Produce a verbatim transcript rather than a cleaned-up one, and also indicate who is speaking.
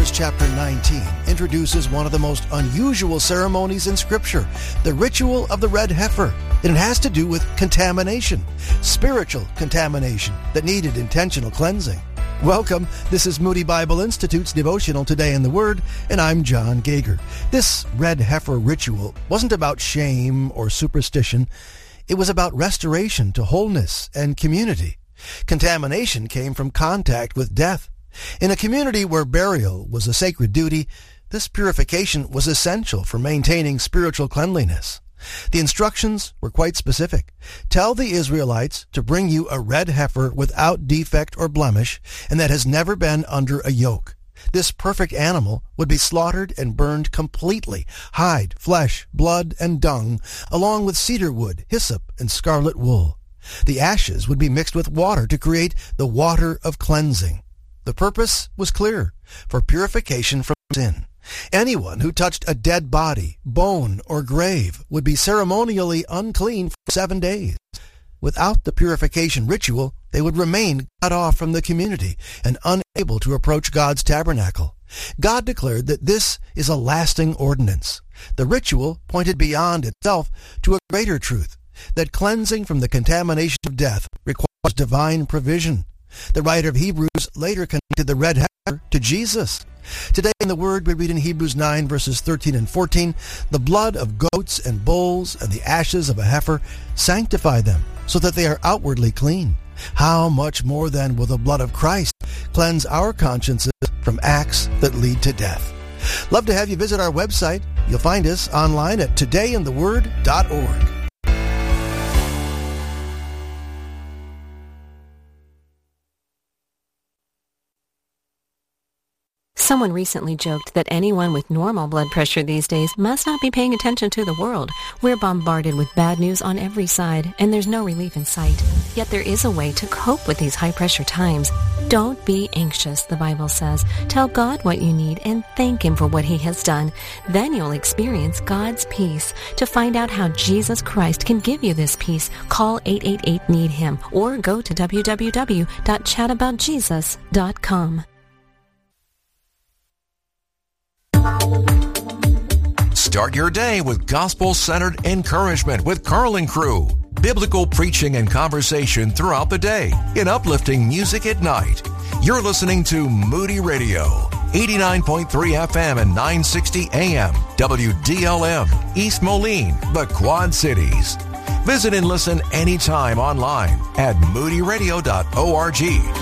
Speaker 1: Numbers chapter nineteen introduces one of the most unusual ceremonies in Scripture, the ritual of the red heifer. And it has to do with contamination, spiritual contamination that needed intentional cleansing. Welcome. This is Moody Bible Institute's Devotional Today in the Word, and I'm John Gager. This red heifer ritual wasn't about shame or superstition. It was about restoration to wholeness and community. Contamination came from contact with death. In a community where burial was a sacred duty, this purification was essential for maintaining spiritual cleanliness. The instructions were quite specific. Tell the Israelites to bring you a red heifer without defect or blemish, and that has never been under a yoke. This perfect animal would be slaughtered and burned completely, hide, flesh, blood, and dung, along with cedar wood, hyssop, and scarlet wool. The ashes would be mixed with water to create the water of cleansing. The purpose was clear, for purification from sin. Anyone who touched a dead body, bone, or grave would be ceremonially unclean for seven days. Without the purification ritual, they would remain cut off from the community and unable to approach God's tabernacle. God declared that this is a lasting ordinance. The ritual pointed beyond itself to a greater truth, that cleansing from the contamination of death requires divine provision. The writer of Hebrews later connected the red heifer to Jesus. Today in the Word we read in Hebrews nine verses thirteen and fourteen, the blood of goats and bulls and the ashes of a heifer sanctify them, so that they are outwardly clean. How much more then will the blood of Christ cleanse our consciences from acts that lead to death? Love to have you visit our website. You'll find us online at today in the word dot org.
Speaker 2: Someone recently joked that anyone with normal blood pressure these days must not be paying attention to the world. We're bombarded with bad news on every side, and there's no relief in sight. Yet there is a way to cope with these high-pressure times. Don't be anxious, the Bible says. Tell God what you need and thank Him for what He has done. Then you'll experience God's peace. To find out how Jesus Christ can give you this peace, call eight eight eight, need him or go to w w w dot chat about jesus dot com.
Speaker 3: Start your day with gospel-centered encouragement with Carl and Crew. Biblical preaching and conversation throughout the day in uplifting music at night. You're listening to Moody Radio, eighty-nine point three F M and nine sixty A M, W D L M, East Moline, the Quad Cities. Visit and listen anytime online at moody radio dot org.